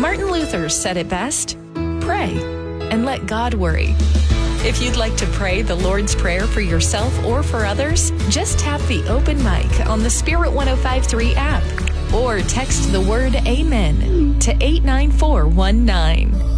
Martin Luther said it best: pray and let God worry. If you'd like to pray the Lord's Prayer for yourself or for others, just tap the open mic on the Spirit 105.3 app or text the word Amen to 89419.